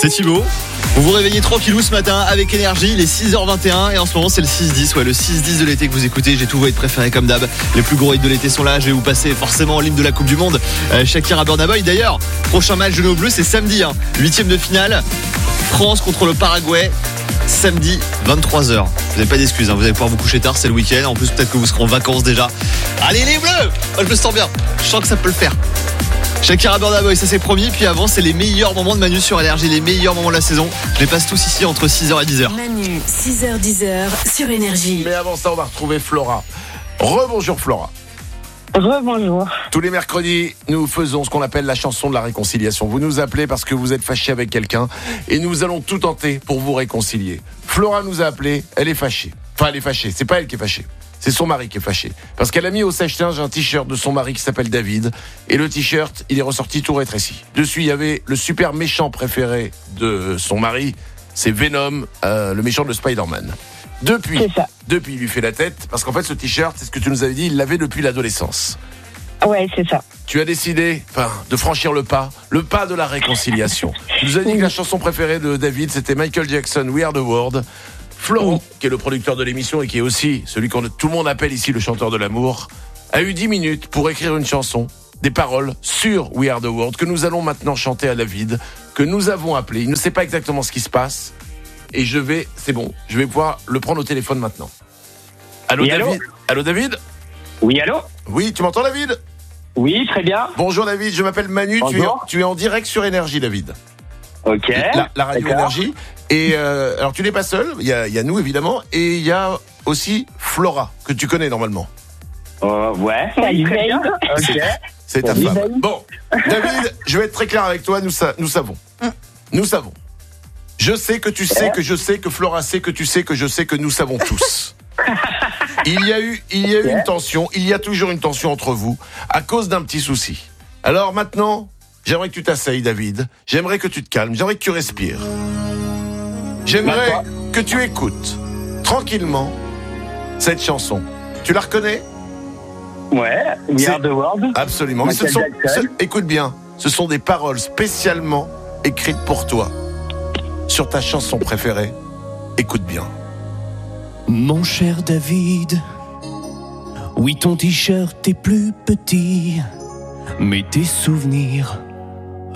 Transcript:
c'est Thibaut. Vous vous réveillez tranquillou ce matin avec énergie, il est 6h21 et en ce moment c'est le 6-10, le 6-10 de l'été que vous écoutez. J'ai tous vos hits préférés comme d'hab. Les plus gros hits de l'été sont là, je vais vous passer forcément l'hymne de la Coupe du Monde. Shakira Burna Boy d'ailleurs, prochain match de nos Bleus c'est samedi, 8e de finale, France contre le Paraguay. Samedi 23h. Vous n'avez pas d'excuses, vous allez pouvoir vous coucher tard, c'est le week-end. En plus peut-être que vous serez en vacances déjà. Allez les Bleus, je me sens bien, je sens que ça peut le faire. Shakira Burna Boy, ça c'est promis. Puis avant, c'est les meilleurs moments de Manu sur Énergie, les meilleurs moments de la saison. Je les passe tous ici entre 6h et 10h. Manu, 6h-10h sur Énergie. Mais avant ça, on va retrouver Flora. Rebonjour Flora. Rebonjour. Tous les mercredis, nous faisons ce qu'on appelle la chanson de la réconciliation. Vous nous appelez parce que vous êtes fâché avec quelqu'un et nous allons tout tenter pour vous réconcilier. Flora nous a appelé, elle est fâchée. Enfin, elle est fâchée, c'est pas elle qui est fâchée. C'est son mari qui est fâché. Parce qu'elle a mis au sèche-linge un t-shirt de son mari qui s'appelle David. Et le t-shirt, il est ressorti tout rétréci. Dessus, il y avait le super méchant préféré de son mari. C'est Venom, le méchant de Spider-Man. Depuis, il lui fait la tête. Parce qu'en fait, ce t-shirt, c'est ce que tu nous avais dit, il l'avait depuis l'adolescence. Ouais, c'est ça. Tu as décidé de franchir le pas de la réconciliation. Tu nous as dit que la chanson préférée de David, c'était Michael Jackson, We Are The World. Florent, qui est le producteur de l'émission et qui est aussi celui que tout le monde appelle ici le chanteur de l'amour, a eu 10 minutes pour écrire une chanson, des paroles sur We Are The World, que nous allons maintenant chanter à David, que nous avons appelé. Il ne sait pas exactement ce qui se passe et je vais pouvoir le prendre au téléphone maintenant. Allô, oui, David. Allô David. Oui, allô. Oui, tu m'entends David? Oui, très bien. Bonjour David, je m'appelle Manu, tu es en direct sur Énergie David. Ok. La radio Énergie. Et alors tu n'es pas seul, il y a nous évidemment, et il y a aussi Flora, que tu connais normalement. Ouais, très bien. Okay. C'est ta femme. Bon, David, je vais être très clair avec toi, nous savons. Je sais que tu sais que je sais que Flora sait que tu sais que je sais que nous savons tous. Il y a eu une tension, il y a toujours une tension entre vous à cause d'un petit souci. Alors maintenant, j'aimerais que tu t'asseyes David, j'aimerais que tu te calmes, j'aimerais que tu respires. J'aimerais que tu écoutes tranquillement cette chanson. Tu la reconnais? Ouais, We Are The World. Absolument. Mais écoute bien, ce sont des paroles spécialement écrites pour toi sur ta chanson préférée. Écoute bien. Mon cher David, oui ton t-shirt est plus petit, mais tes souvenirs